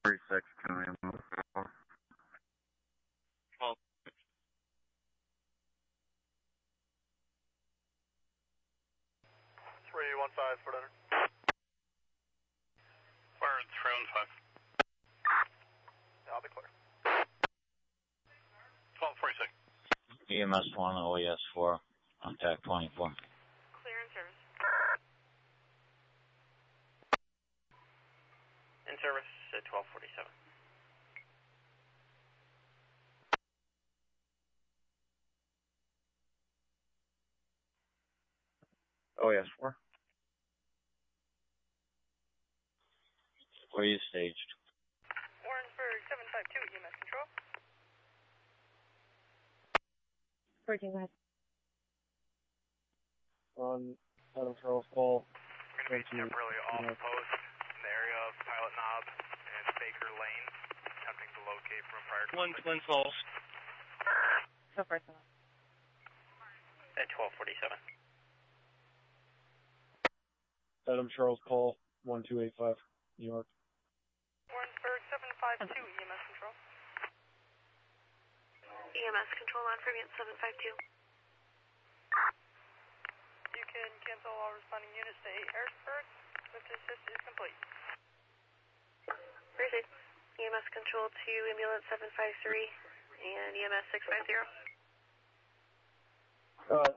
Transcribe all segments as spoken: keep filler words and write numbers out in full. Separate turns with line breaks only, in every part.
thirty-six, coming in.
twelve.
three one five, foot under.
Word, three one five.
Yeah, I'll be clear.
twelve forty-six.
E M S one, O E S four, contact twenty-four.
Clear in service.
In service at twelve forty-seven.
O E S four.
Where are you staged?
Warrensburg seven five two, E M S control.
fourteen, go ahead.
On Adam Charles call.
We're going to be temporarily off post in the area of Pilot Knob and Baker Lane, attempting to locate from prior to
One Twin Falls.
So first one.
At twelve forty-seven.
Adam Charles call, one two eight five, New York.
Warrensburg seven five two, E M S control. E M S control on Freemium seven five two. You can cancel all responding units to eight Harrisburg. Lift assist is complete.
Appreciate E M S control to ambulance seven five three and E M S six five zero.
Uh,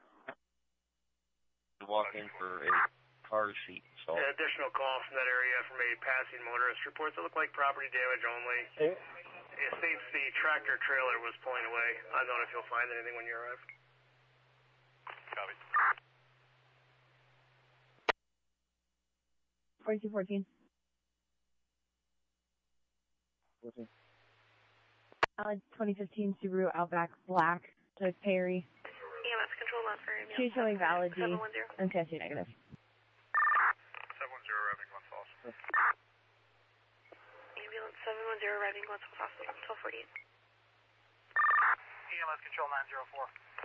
Walk in for a car seat. So.
An additional call from that area from a passing motorist. Reports that look like property damage only.
hey,
It states the tractor trailer was pulling away. I don't know if you'll find anything when you arrive. Copy.
forty-two fourteen.
fourteen.
Uh, twenty fifteen Subaru Outback Black to Perry.
E M S control on for ambulance.
She's showing valid G
seven one zero.
and testing negative.
seven one zero arriving Glen Falls.
Ambulance seven one zero arriving Glen Falls Hospital, twelve forty-eight.
E M S control nine zero four.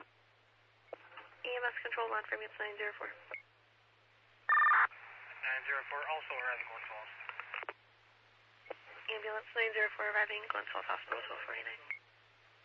E M S control on for ambulance nine zero four.
nine zero four also arriving Glen Falls.
Ambulance nine zero four arriving Glen Falls Hospital, twelve forty-nine.